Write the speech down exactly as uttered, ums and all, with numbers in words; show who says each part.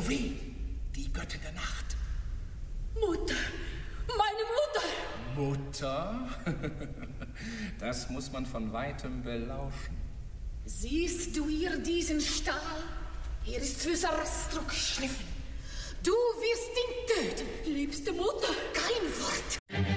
Speaker 1: weh, die Göttin der Nacht.
Speaker 2: Mutter, meine Mutter.
Speaker 1: Mutter? Das muss man von weitem belauschen.
Speaker 2: Siehst du ihr diesen Stahl? Er ist für Sarastro geschliffen. Du wirst ihn töten, liebste Mutter. Kein Wort.